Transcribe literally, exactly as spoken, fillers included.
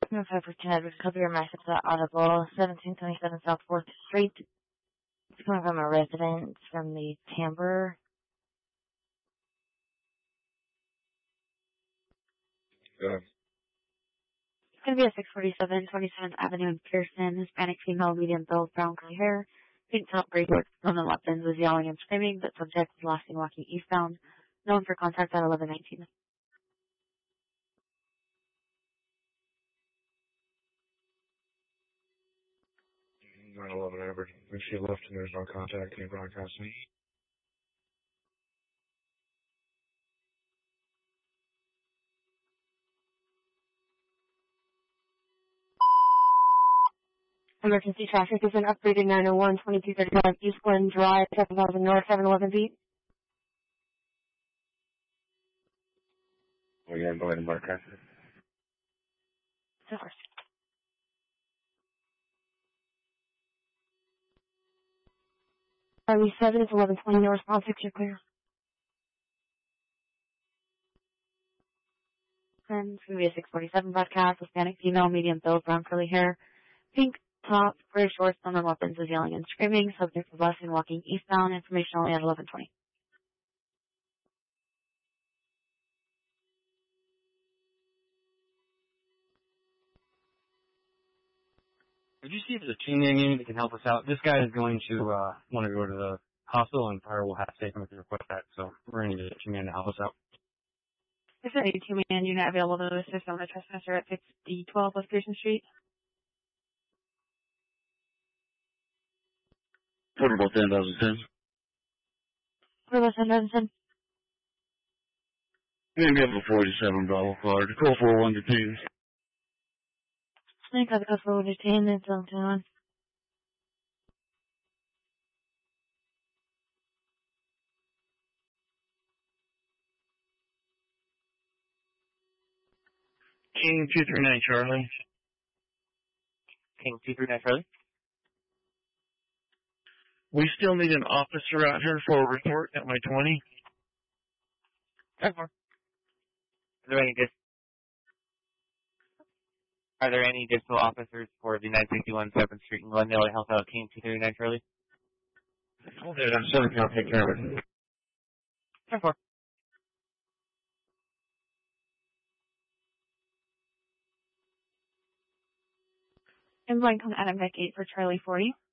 Move over Connecticut, cover your message to Audible, seventeen twenty-seven South fourth Street. It's coming from a resident from the Timber. Good. It's going to be a six forty-seven twenty-seventh Avenue in Pearson. Hispanic female, medium build, brown curly hair. Pink top, gray shorts. On the weapons was yelling and screaming, but subject is last seen walking eastbound. Known for contact at eleven nineteen. nine eleven average. If she left and there's no contact, can you broadcast me? Emergency traffic is an upgraded nine oh one twenty-two thirty-five East Glen Drive, seven thousand North, seven eleven feet. Oh, yeah, go ahead and broadcast it. So first. Army seven is eleven twenty North, response six, you're clear. And it's going to be a six forty-seven broadcast, Hispanic female, medium build, brown curly hair, pink top, gray shorts, on the weapons was yelling and screaming, subject was last seen walking eastbound, information only at eleven twenty. Would you see if there's a two-man unit that can help us out? This guy is going to uh, want to go to the hospital, and fire will have to take him if you request that. So we're going to need a two-man to help us out. Is there a two-man unit available to assist on the trespasser at fifty twelve West Pearson Street? Portable ten thousand ten. Portable ten thousand ten. Maybe up a forty-seven Bravo card. Call four one detained. I think I've got for detained and something on. King two three nine Charlie. King two three nine Charlie? We still need an officer out here for a report at my twenty. ten four. Are there any dis- Are there any additional officers for the nine sixty-one seventh Street in Glendale to help out King two three nine Charlie? Okay, I'm seven. I'll take care of it. ten four. And blank on Adam Beck eight for Charlie forty.